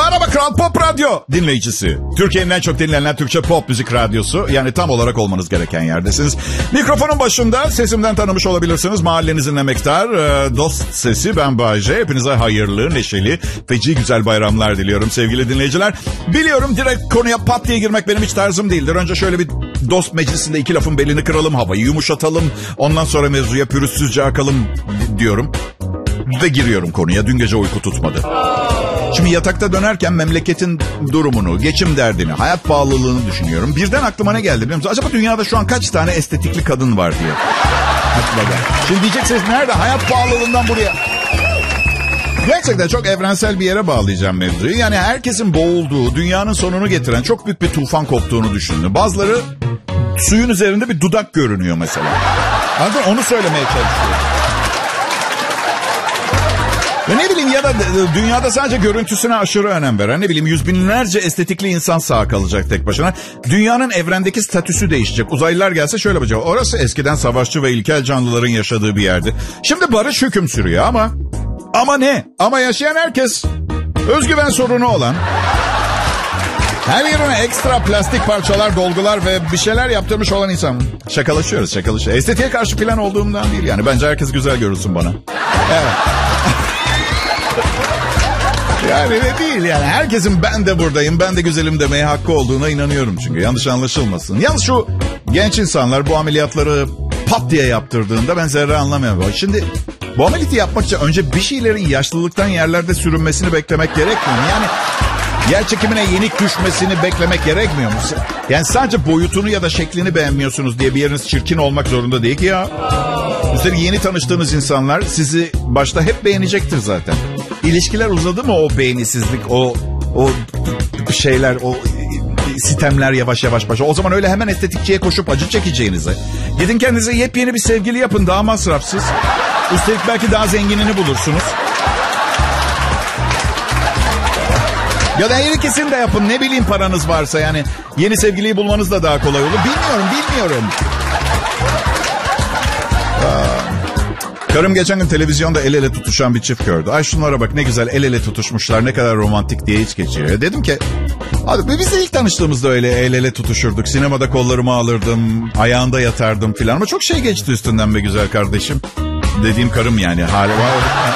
Merhaba Kral Pop Radyo dinleyicisi. Türkiye'nin en çok dinlenen Türkçe pop müzik radyosu. Yani tam olarak olmanız gereken yerdesiniz. Mikrofonun başında sesimden tanımış olabilirsiniz. Mahallenizin emektar, dost sesi ben Bayece. Hepinize hayırlı, neşeli, feci güzel bayramlar diliyorum sevgili dinleyiciler. Biliyorum direkt konuya pat diye girmek benim hiç tarzım değildir. Önce şöyle bir dost meclisinde iki lafın belini kıralım, havayı yumuşatalım. Ondan sonra mevzuya pürüzsüzce akalım diyorum. Ve giriyorum konuya. Dün gece uyku tutmadı. Şimdi yatakta dönerken memleketin durumunu, geçim derdini, hayat pahalılığını düşünüyorum. Birden aklıma ne geldi biliyor musun? Acaba dünyada şu an kaç tane estetikli kadın var diye. Şimdi diyeceksiniz nerede? Hayat pahalılığından buraya. Gerçekten çok evrensel bir yere bağlayacağım mevzuyu. Yani herkesin boğulduğu, dünyanın sonunu getiren çok büyük bir tufan koptuğunu düşündü. Bazıları suyun üzerinde bir dudak görünüyor mesela. Anladın? Onu söylemeye çalışıyorum. Ve ne bileyim ya da dünyada sadece görüntüsüne aşırı önem veren, ne bileyim yüz binlerce estetikli insan sağ kalacak tek başına. Dünyanın evrendeki statüsü değişecek. Uzaylılar gelse şöyle yapacak. Orası eskiden savaşçı ve ilkel canlıların yaşadığı bir yerdi. Şimdi barış hüküm sürüyor ama ne? Ama yaşayan herkes özgüven sorunu olan, her yerine ekstra plastik parçalar, dolgular ve bir şeyler yaptırmış olan insan. Şakalaşıyoruz. Estetiğe karşı plan olduğumdan değil yani. Bence herkes güzel görünsün bana. Evet. Yani ne değil yani. Herkesin ben de buradayım, ben de güzelim demeye hakkı olduğuna inanıyorum çünkü. Yanlış anlaşılmasın. Yalnız şu genç insanlar bu ameliyatları pat diye yaptırdığında ben zerre anlamıyorum. Şimdi bu ameliyatı yapmak için önce bir şeylerin yaşlılıktan yerlerde sürünmesini beklemek gerekmiyor mu? Yani yer çekimine yenik düşmesini beklemek gerekmiyor mu? Yani sadece boyutunu ya da şeklini beğenmiyorsunuz diye bir yeriniz çirkin olmak zorunda değil ki ya. Üstelik yeni tanıştığınız insanlar sizi başta hep beğenecektir zaten. İlişkiler uzadı mı o beğenisizlik, o şeyler, o sitemler yavaş başa. O zaman öyle hemen estetikçiye koşup acı çekeceğinize. Gidin kendinize yepyeni bir sevgili yapın, daha masrafsız. Üstelik belki daha zenginini bulursunuz. Ya da her ikisini de yapın, ne bileyim paranız varsa yani. Yeni sevgiliyi bulmanız da daha kolay olur. Bilmiyorum. Karım geçen gün televizyonda el ele tutuşan bir çift gördü. Ay şunlara bak ne güzel el ele tutuşmuşlar, ne kadar romantik diye hiç geçiyor. Dedim ki abi biz de ilk tanıştığımızda öyle el ele tutuşurduk. Sinemada kollarımı alırdım, ayağında yatardım filan. Ama çok şey geçti üstünden be güzel kardeşim. Dediğim karım yani hali var.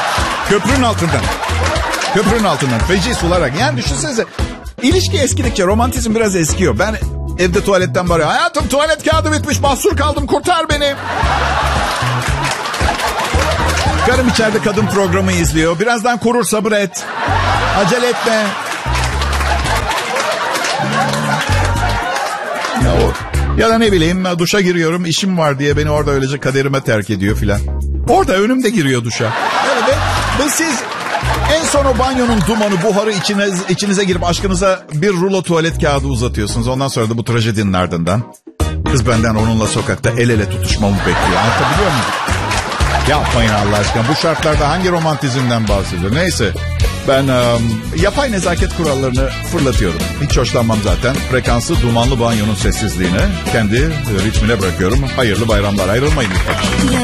Köprünün altından feci sularak. Yani düşünsenize ilişki eskidikçe romantizm biraz eskiyor. Ben evde tuvaletten bağırıyorum. Hayatım tuvalet kağıdı bitmiş, mahsur kaldım, kurtar beni. Karım içeride kadın programı izliyor. Birazdan kurur, sabır et. Acele etme. Ya da ne bileyim duşa giriyorum, işim var diye beni orada öylece kaderime terk ediyor filan. Orada önümde giriyor duşa. Evet, ve siz en son o banyonun dumanı, buharı içinize girip aşkınıza bir rulo tuvalet kağıdı uzatıyorsunuz. Ondan sonra da bu trajedinin ardından kız benden onunla sokakta el ele tutuşmamı bekliyor. Anlatabiliyor muyum? Yapmayın Allah aşkına. Bu şartlarda hangi romantizmden bahsediyor? Neyse. Ben yapay nezaket kurallarını fırlatıyorum. Hiç hoşlanmam zaten. Frekansı dumanlı banyonun sessizliğine kendi ritmine bırakıyorum. Hayırlı bayramlar. Ayrılmayın lütfen.